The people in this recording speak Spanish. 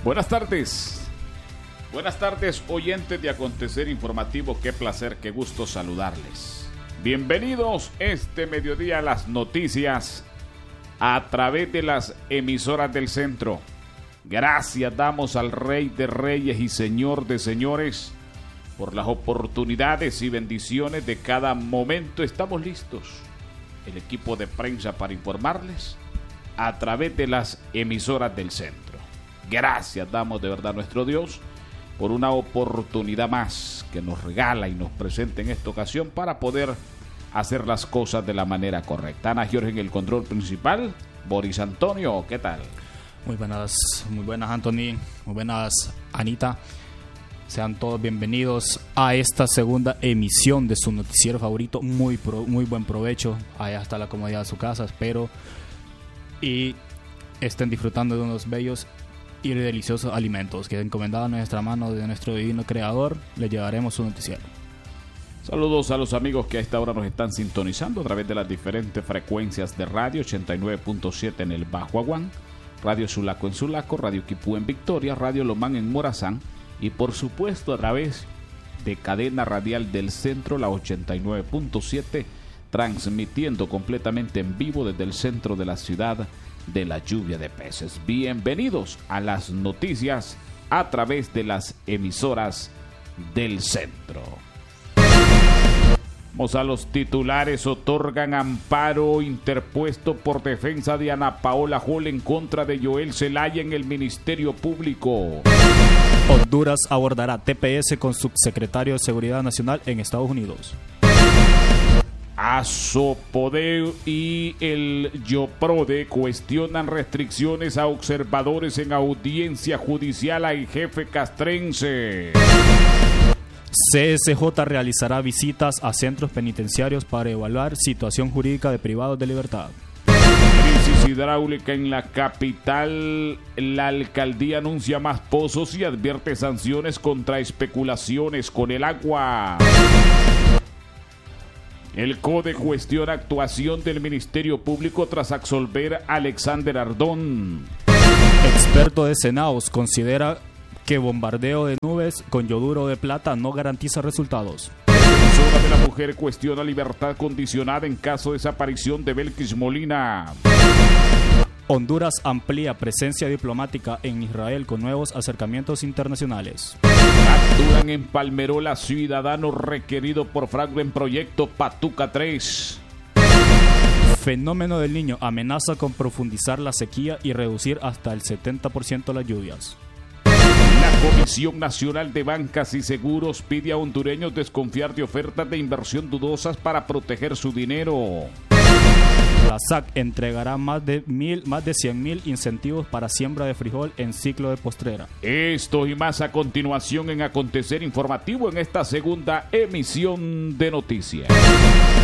Buenas tardes. Buenas tardes, oyentes de Acontecer Informativo. Qué placer, qué gusto saludarles. Bienvenidos este mediodía a las noticias a través de las emisoras del centro. Gracias damos al Rey de Reyes y Señor de Señores por las oportunidades y bendiciones de cada momento. Estamos listos, el equipo de prensa, para informarles a través de las emisoras del centro. Gracias damos de verdad a nuestro Dios por una oportunidad más que nos regala y nos presenta en esta ocasión para poder hacer las cosas de la manera correcta. Ana Jorge en el control principal, Boris Antonio, ¿qué tal? Muy buenas Anthony, muy buenas Anita. Sean todos bienvenidos a esta segunda emisión de su noticiero favorito. Muy buen provecho allá hasta la comodidad de su casa, espero, y estén disfrutando de unos bellos y deliciosos alimentos que encomendados a nuestra mano de nuestro divino creador, les llevaremos su noticiero. Saludos a los amigos que a esta hora nos están sintonizando a través de las diferentes frecuencias de radio: 89.7 en el Bajo Aguán, Radio Sulaco en Sulaco, Radio Quipú en Victoria, Radio Lomán en Morazán y por supuesto a través de Cadena Radial del Centro, la 89.7, transmitiendo completamente en vivo desde el centro de la ciudad de la lluvia de peces. Bienvenidos a las noticias a través de las emisoras del centro. Vamos a los titulares. Otorgan amparo interpuesto por defensa de Ana Paola Hall en contra de Joel Zelaya en el Ministerio Público. Honduras abordará TPS con subsecretario de Seguridad Nacional en Estados Unidos. Asopodeo y el Yoprode cuestionan restricciones a observadores en audiencia judicial al jefe castrense. CSJ realizará visitas a centros penitenciarios para evaluar situación jurídica de privados de libertad. Crisis hidráulica en la capital. La alcaldía anuncia más pozos y advierte sanciones contra especulaciones con el agua. El CODE cuestiona actuación del Ministerio Público tras absolver a Alexander Ardón. Experto de Senaos considera que bombardeo de nubes con yoduro de plata no garantiza resultados. Defensora de la mujer cuestiona libertad condicionada en caso de desaparición de Belkis Molina. Honduras amplía presencia diplomática en Israel con nuevos acercamientos internacionales. Capturan en Palmerola ciudadano requerido por fraude en proyecto Patuca 3. Fenómeno del Niño amenaza con profundizar la sequía y reducir hasta el 70% las lluvias. La Comisión Nacional de Bancas y Seguros pide a hondureños desconfiar de ofertas de inversión dudosas para proteger su dinero. La SAC entregará más de 100,000 incentivos para siembra de frijol en ciclo de postrera. Esto y más a continuación en Acontecer Informativo en esta segunda emisión de noticias.